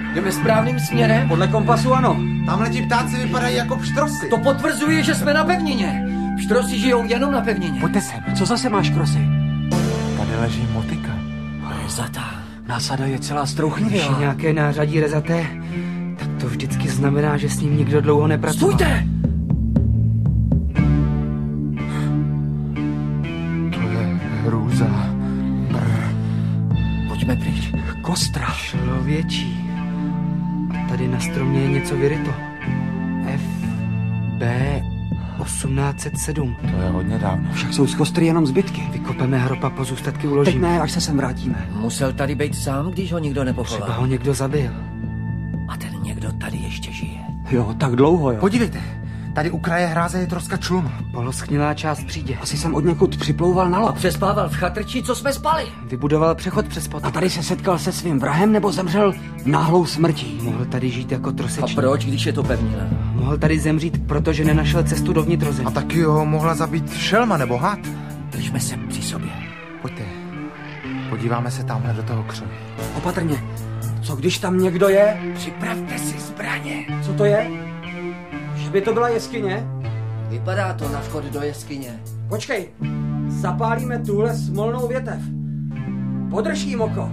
Jdeme správným směrem? Podle kompasu ano. Tamhle ti ptáci vypadají jako pštrosy. To potvrzuje, že jsme na pevnině. Pštrosy žijou jenom na pevnině. Pojďte sem. Co zase máš, Krosy? Tady leží motika. Rezatá. Násada je celá Když strouchlivá. je nějaké nářadí rezaté, tak to vždycky znamená, že s ním nikdo dlouho nepracoval. Stůjte! To je hrůza. Pojďme pryč. Kostra. Člověčí. A tady na stromě je něco vyryto. FB 1807. To je hodně dávno. Však jsou z kostry jenom zbytky. Vykopeme hrob a pozůstatky Teď uložíme. ne, až se sem vrátíme. Musel tady být sám, když ho nikdo Třeba nepochoval. ho někdo zabil. A ten někdo tady ještě žije. Jo, tak dlouho, jo. Podívejte, tady u kraje hráze je troska člunu. Poloschnilá část přídě. Asi jsem od někud připlouval na A loď. přespával v chatrči, co jsme spali. Vybudoval přechod přes A potok. tady se setkal se svým vrahem nebo zemřel náhlou smrtí. Mohl tady žít jako A trosečník. proč, když je to pevnina? Mohl tady zemřít, protože nenašel cestu do vnitrozemí. A taky ho mohla zabít šelma nebo had. Držme se při sobě. Pojďte, podíváme se tamhle do toho křoví. Opatrně. Co když tam někdo je? Připravte si zbraně. Co to je? Že by to byla jeskyně? Vypadá to na vchod do jeskyně. Počkej, zapálíme tuhle smolnou větev. Podrž jí oko.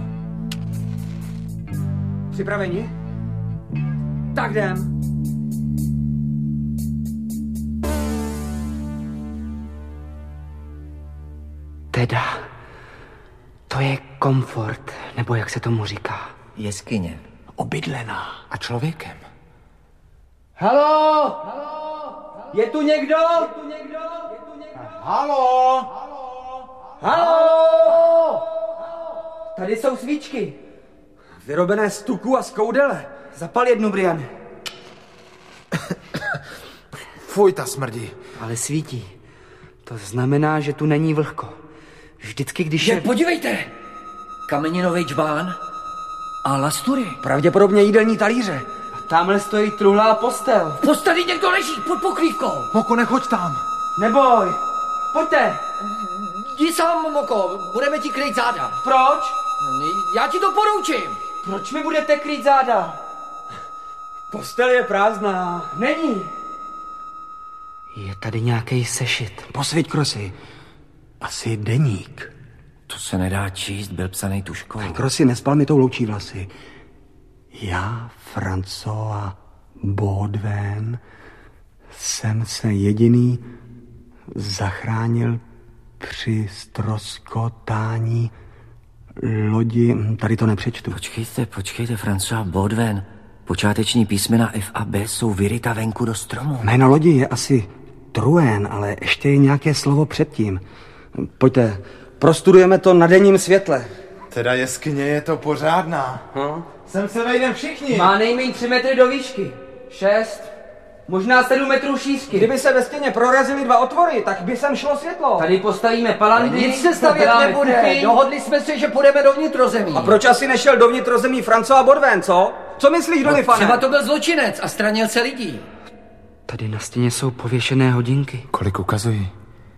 Připraveni? Tak jdem. Teda, to je komfort, nebo jak se tomu říká. Jeskyně. Obydlená. A člověkem. Haló? Je tu někdo? Haló! Haló? Tady jsou svíčky. Vyrobené z tuku a z koudele. Zapal jednu, Brian. Fuj, ta smrdí. Ale svítí. To znamená, že tu není vlhko. Vždycky, když je... Podívejte! Kameninový džbán a lastury. Pravděpodobně jídelní talíře. Tamhle stojí truhlá postel. V posteli někdo leží pod pokrývkou. Moko, nechoď tam. Neboj, pojďte. Jdi sám, Moko, budeme ti kryjt záda. Proč? Já ti to poroučím. Proč mi budete krýt záda? Postel je prázdná. Není. Je tady nějaký sešit. Posviť, Krosy. Asi deník. To se nedá číst, byl psaný tuškou. Krosy, nespal mi tou loučí vlasy. Já, François Baudouin, jsem se jediný zachránil při ztroskotání lodi. Tady to nepřečtu. Počkejte, François Baudouin. Počáteční písmena F a B jsou vyryta venku do stromu. Jméno lodi je asi Truen, ale ještě je nějaké slovo předtím. Pojďte, prostudujeme to na denním světle. Teda jeskyně je to pořádná. Sem se vejdem všichni. Má nejméně 3 metry do výšky. 6, možná 7 metrů šířky. Kdyby se ve stěně prorazily 2 otvory, tak by sem šlo světlo. Tady postavíme palandy. Nic se stavět poděláme nebude. kuchyň. Dohodli jsme se, že půjdeme do vnitrozemí. A proč asi nešel do vnitrozemí François Baudouin, co? Co myslíš, Donifane? Třeba to byl zločinec a stranil se lidí. Tady na stěně jsou pověšené hodinky. Kolik ukazují?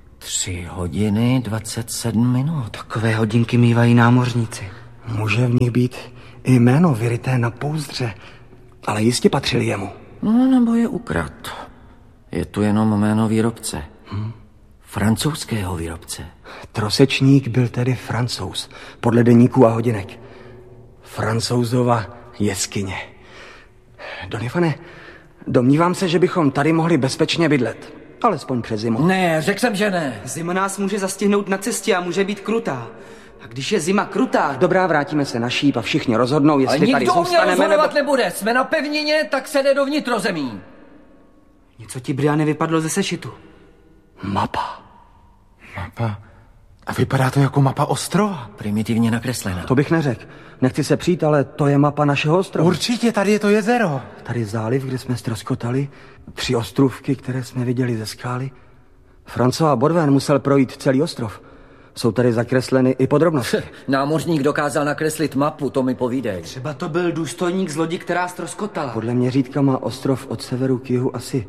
3 hodiny 27 minut. Takové hodinky mývají námořníci. Může v nich být i jméno vyryté na pouzdře, ale jistě patřili jemu. No, nebo je ukrad. Je tu jenom jméno výrobce. Francouzského výrobce. Trosečník byl tedy Francouz, podle deníků a hodinek. Francouzova jeskyně. Donifane, domnívám se, že bychom tady mohli bezpečně bydlet. Alespoň přes zimu. Ne, řekl jsem, že ne. Zima nás může zastihnout na cestě a může být krutá. A když je zima krutá... Dobrá, vrátíme se na šíp a všichni rozhodnou, Ale jestli tady nikdo o mě zůstaneme rozhodovat nebo... nebude. Jsme na pevnině, tak se jde do vnitrozemí. Něco ti, Briane, vypadlo ze sešitu. Mapa. Mapa. A vypadá to jako mapa ostrova. Primitivně nakreslená. To bych neřekl. Nechci se přijít, ale to je mapa našeho ostrova. Určitě, tady je to jezero. Tady záliv, kde jsme ztroskotali, 3 ostrůvky, které jsme viděli ze skály. François Baudouin musel projít celý ostrov. Jsou tady zakresleny i podrobnosti. Námořník dokázal nakreslit mapu, to mi povídej. Třeba to byl důstojník z lodi, která ztroskotala. Podle měřítka má ostrov od severu k jihu asi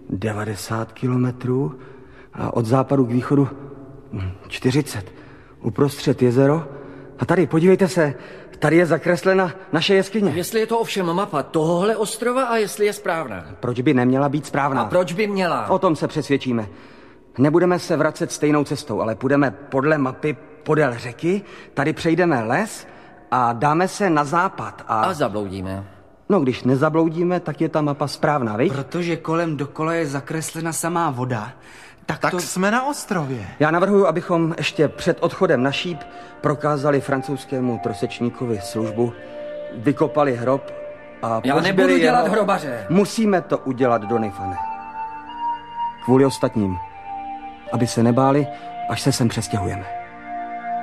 90 kilometrů a od západu k východu 40. Uprostřed jezero. A tady, podívejte se, Tady je zakreslena naše jeskyně. Jestli je to ovšem mapa tohohle ostrova a jestli je správná. Proč by neměla být správná? A proč by měla? O tom se přesvědčíme. Nebudeme se vracet stejnou cestou, ale půjdeme podle mapy podél řeky, tady přejdeme les a dáme se na západ. A zabloudíme. No, když nezabloudíme, tak je ta mapa správná, viď? Protože kolem dokola je zakreslena samá voda. Tak to... jsme na ostrově. Já navrhuji, abychom ještě před odchodem na šíp prokázali francouzskému trosečníkovi službu, vykopali hrob a Já nebudu dělat hrobaře. Musíme to udělat, Donifane. Kvůli ostatním. Aby se nebáli, až se sem přestěhujeme.